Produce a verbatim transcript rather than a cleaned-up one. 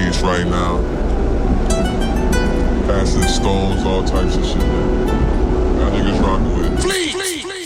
streets right now. Passing stones, all types of shit. Y'all niggas rockin' with it. Flee!